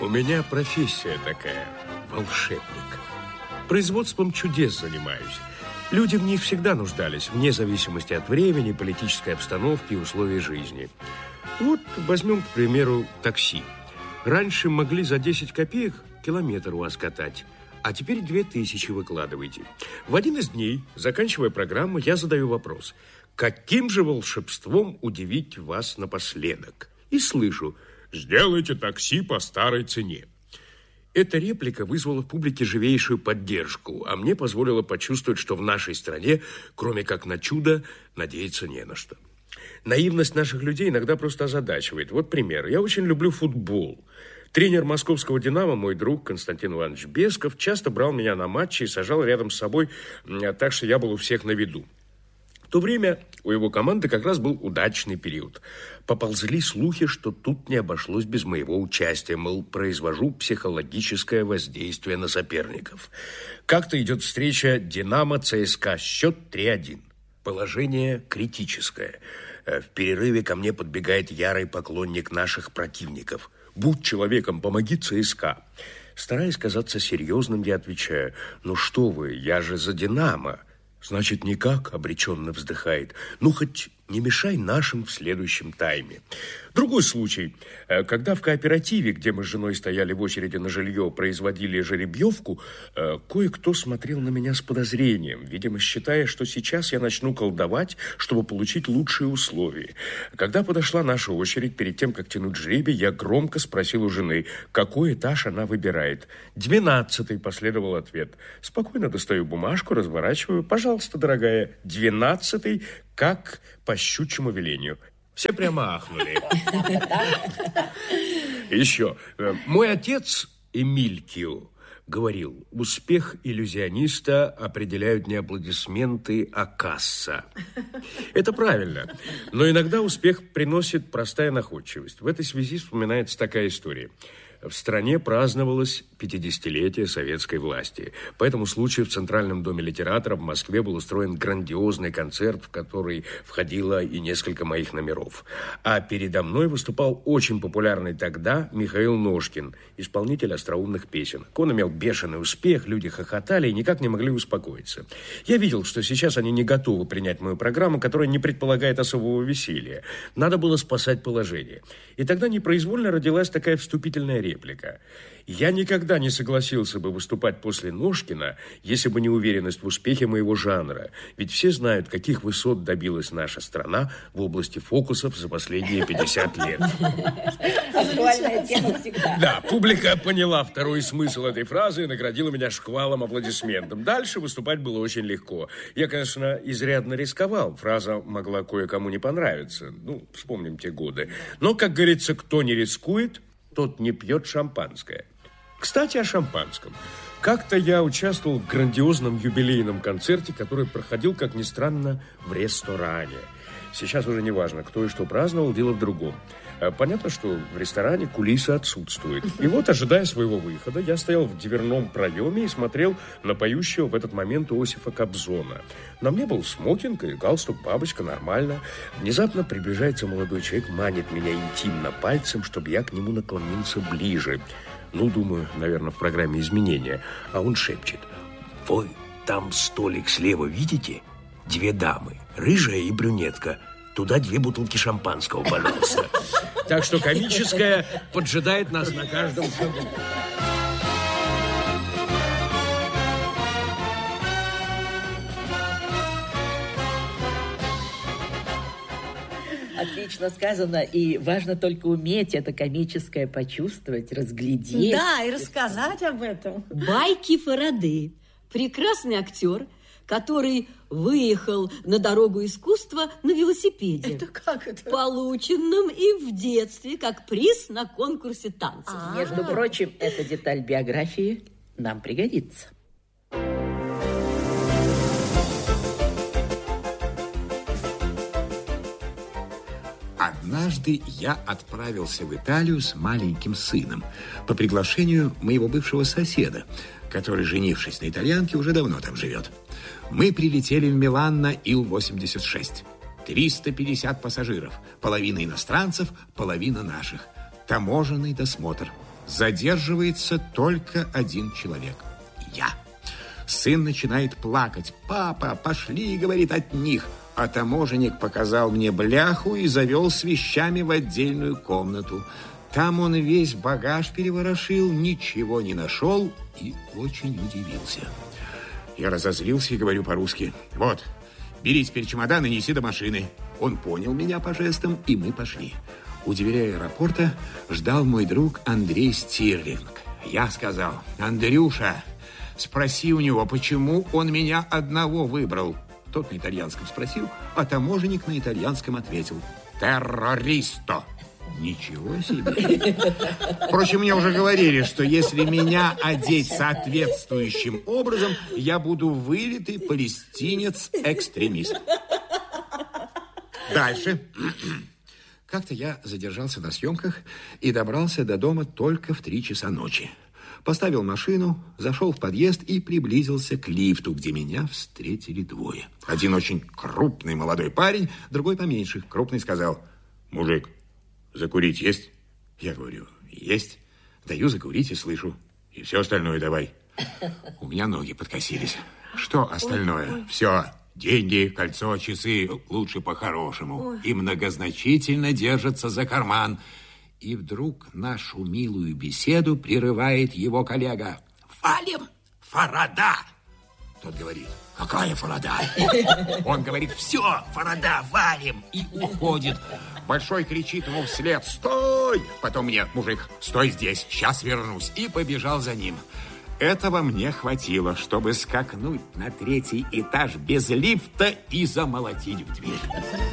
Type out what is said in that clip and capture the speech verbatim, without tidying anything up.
У меня профессия такая – волшебник. Производством чудес занимаюсь. Люди в них всегда нуждались, вне зависимости от времени, политической обстановки и условий жизни. Вот возьмем, к примеру, такси. Раньше могли за десять копеек километр у вас катать, а теперь две тысячи выкладываете. В один из дней, заканчивая программу, я задаю вопрос: каким же волшебством удивить вас напоследок? И слышу: сделайте такси по старой цене. Эта реплика вызвала в публике живейшую поддержку, а мне позволила почувствовать, что в нашей стране, кроме как на чудо, надеяться не на что. Наивность наших людей иногда просто озадачивает. Вот пример. Я очень люблю футбол. Тренер московского «Динамо», мой друг Константин Иванович Бесков, часто брал меня на матчи и сажал рядом с собой, так что я был у всех на виду. В то время у его команды как раз был удачный период. Поползли слухи, что тут не обошлось без моего участия, мол, произвожу психологическое воздействие на соперников. Как-то идет встреча «Динамо-ЦСКА», счет три один. Положение критическое. В перерыве ко мне подбегает ярый поклонник наших противников. «Будь человеком, помоги ЦСКА». Стараясь казаться серьезным, я отвечаю: «Ну что вы, я же за «Динамо». «Значит, никак», — обреченно вздыхает. «Ну, хоть не мешай нашим в следующем тайме». Другой случай. Когда в кооперативе, где мы с женой стояли в очереди на жилье, производили жеребьевку, кое-кто смотрел на меня с подозрением, видимо, считая, что сейчас я начну колдовать, чтобы получить лучшие условия. Когда подошла наша очередь, перед тем, как тянуть жребий, я громко спросил у жены, какой этаж она выбирает. «Двенадцатый», — последовал ответ. Спокойно достаю бумажку, разворачиваю. «Пожалуйста, дорогая, двенадцатый, как по щучьему велению». Все прямо ахнули. Еще. Мой отец Эмилькио говорил: успех иллюзиониста определяют не аплодисменты, а касса. Это правильно. Но иногда успех приносит простая находчивость. В этой связи вспоминается такая история. В стране праздновалось пятидесятилетие советской власти. По этому случаю в Центральном доме литератора в Москве был устроен грандиозный концерт, в который входило и несколько моих номеров. А передо мной выступал очень популярный тогда Михаил Ножкин, исполнитель остроумных песен. Он имел бешеный успех, люди хохотали и никак не могли успокоиться. Я видел, что сейчас они не готовы принять мою программу, которая не предполагает особого веселья. Надо было спасать положение. И тогда непроизвольно родилась такая вступительная реплика. Я никогда не согласился бы выступать после Ножкина, если бы не уверенность в успехе моего жанра. Ведь все знают, каких высот добилась наша страна в области фокусов за последние пятьдесят лет. Актуальная тема всегда. Да, публика поняла второй смысл этой фразы и наградила меня шквалом аплодисментов. Дальше выступать было очень легко. Я, конечно, изрядно рисковал. Фраза могла кое-кому не понравиться. Ну, вспомним те годы. Но, как говорится, кто не рискует, тот не пьет шампанское. Кстати, о шампанском. Как-то я участвовал в грандиозном юбилейном концерте, который проходил, как ни странно, в ресторане. Сейчас уже не важно, кто и что праздновал, дело в другом. Понятно, что в ресторане кулисы отсутствуют. И вот, ожидая своего выхода, я стоял в дверном проеме и смотрел на поющего в этот момент Иосифа Кобзона. На мне был смокинг и галстук, бабочка, нормально. Внезапно приближается молодой человек, манит меня интимно пальцем, чтобы я к нему наклонился ближе. Ну, думаю, наверное, в программе изменения. А он шепчет: «Вы там столик слева видите? Две дамы, рыжая и брюнетка. Туда две бутылки шампанского, пожалуйста». Так что комическое поджидает нас на каждом шагу. Отлично сказано, и важно только уметь это комическое почувствовать, разглядеть. Да, и рассказать об этом. Байки Фараде. Прекрасный актер, который выехал на дорогу искусства на велосипеде. Это как это? Полученном и в детстве, как приз на конкурсе танцев. А-а-а. Между прочим, эта деталь биографии нам пригодится. Однажды я отправился в Италию с маленьким сыном по приглашению моего бывшего соседа, который, женившись на итальянке, уже давно там живет. Мы прилетели в Милан на Ил восемьдесят шесть. триста пятьдесят пассажиров, половина иностранцев, половина наших. Таможенный досмотр. Задерживается только один человек. Я. Сын начинает плакать. «Папа, пошли, — говорит, — от них». А таможенник показал мне бляху и завел с вещами в отдельную комнату. Там он весь багаж переворошил, ничего не нашел и очень удивился. Я разозлился и говорю по-русски: «Вот, бери теперь чемодан и неси до машины». Он понял меня по жестам, и мы пошли. У дверей аэропорта ждал мой друг Андрей Стирлинг. Я сказал: «Андрюша, спроси у него, почему он меня одного выбрал». Тот на итальянском спросил, а таможенник на итальянском ответил: «Террористо». Ничего себе. Впрочем, мне уже говорили, что если меня одеть соответствующим образом, я буду вылитый палестинец-экстремист. Дальше. Как-то я задержался на съемках и добрался до дома только в три часа ночи. Поставил машину, зашел в подъезд и приблизился к лифту, где меня встретили двое. Один очень крупный молодой парень, другой поменьше. Крупный сказал: «Мужик, закурить есть?» Я говорю: «Есть». Даю закурить и слышу: «И все остальное давай». У меня ноги подкосились. Что остальное? Все. Деньги, кольцо, часы, лучше по-хорошему. И многозначительно держатся за карман. И вдруг нашу милую беседу прерывает его коллега: «Валим, Фарада!» Тот говорит: «Какая Фарада?» Он говорит: «Все, Фарада, валим!» И уходит. Большой кричит ему вслед: «Стой!» Потом мне: «Мужик, стой здесь, сейчас вернусь». И побежал за ним. Этого мне хватило, чтобы скакнуть на третий этаж без лифта и замолотить в дверь.